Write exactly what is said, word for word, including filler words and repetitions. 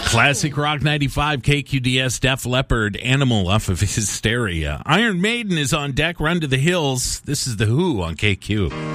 Classic Rock ninety-five, K Q D S, Def Leppard, Animal off of Hysteria. Iron Maiden is on deck, Run to the Hills. This is The Who on K Q.